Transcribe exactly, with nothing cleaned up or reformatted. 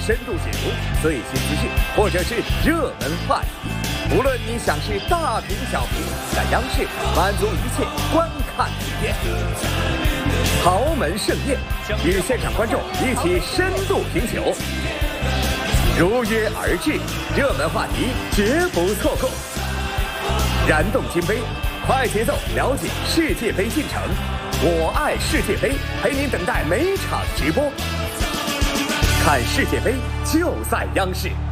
深度解读最新资讯，或者是热门话题。无论你想是大屏小屏，在央视满足一切观看体验。豪门盛宴，与现场观众一起深度品酒，如约而至，热门话题绝不错过。燃动金杯，快节奏了解世界杯进程。我爱世界杯，陪您等待每场直播。看世界杯就在央视。